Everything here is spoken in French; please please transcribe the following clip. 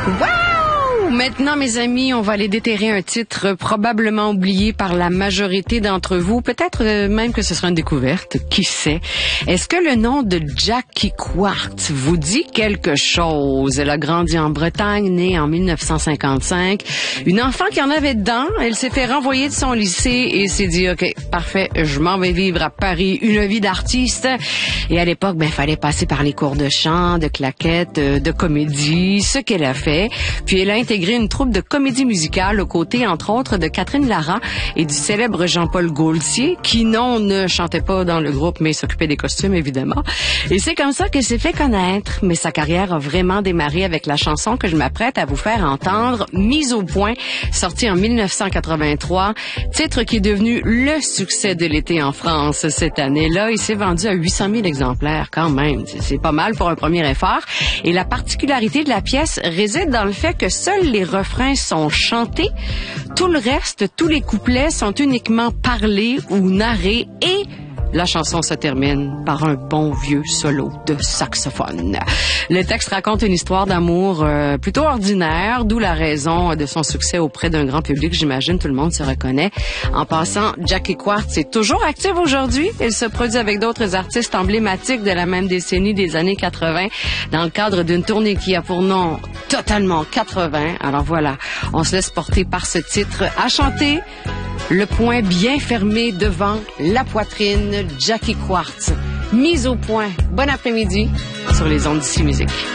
Wow! Maintenant, mes amis, on va aller déterrer un titre probablement oublié par la majorité d'entre vous. Peut-être même que ce sera une découverte. Qui sait? Est-ce que le nom de Jackie Quartz vous dit quelque chose? Elle a grandi en Bretagne, née en 1955. Une enfant qui en avait dedans. Elle s'est fait renvoyer de son lycée et s'est dit, OK, parfait, je m'en vais vivre à Paris une vie d'artiste. Et à l'époque, fallait passer par les cours de chant, de claquettes, de comédie, ce qu'elle a fait. Puis elle a intégré une troupe de comédie musicale aux côtés, entre autres, de Catherine Lara et du célèbre Jean-Paul Gaultier, qui, non, ne chantait pas dans le groupe, mais s'occupait des costumes, évidemment. Et c'est comme ça qu'elle s'est fait connaître. Mais sa carrière a vraiment démarré avec la chanson que je m'apprête à vous faire entendre, Mise au point, sortie en 1983. Titre qui est devenu le succès de l'été en France cette année-là. Il s'est vendu à 800 000 exemplaires, quand même. C'est pas mal pour un premier effort. Et la particularité de la pièce réside dans le fait que seuls les refrains sont chantés. Tout le reste, tous les couplets sont uniquement parlés ou narrés et la chanson se termine par un bon vieux solo de saxophone. Le texte raconte une histoire d'amour plutôt ordinaire, d'où la raison de son succès auprès d'un grand public. J'imagine tout le monde se reconnaît. En passant, Jackie Quartz est toujours active aujourd'hui. Elle se produit avec d'autres artistes emblématiques de la même décennie des années 80 dans le cadre d'une tournée qui a pour nom Totalement 80. Alors voilà, on se laisse porter par ce titre à chanter. Le poing bien fermé devant la poitrine, Jackie Quartz. Mise au point. Bon après-midi sur les ondes d'ici musique.